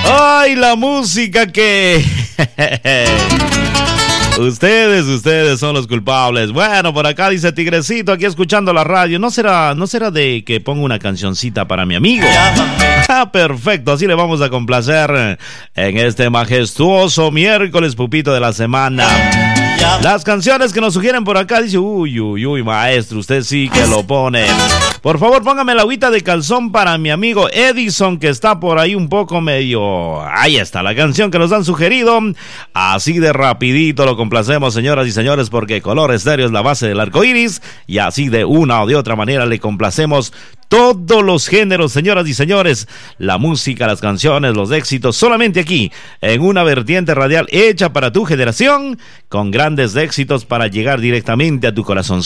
¡Ay, la música que... Ustedes son los culpables. Bueno, por acá dice Tigrecito, aquí escuchando la radio. ¿No será de que ponga una cancioncita para mi amigo? Ah, perfecto, así le vamos a complacer en este majestuoso miércoles pupito de la semana. Las canciones que nos sugieren por acá, dice, uy, maestro, usted sí que lo pone. Por favor, póngame la agüita de calzón para mi amigo Edison, que está por ahí un poco medio... Ahí está la canción que nos han sugerido. Así de rapidito lo complacemos, señoras y señores, porque Color Estéreo es la base del arco iris. Y así de una o de otra manera le complacemos todos los géneros, señoras y señores. La música, las canciones, los éxitos, solamente aquí, en una vertiente radial hecha para tu generación, con grandes éxitos para llegar directamente a tu corazón.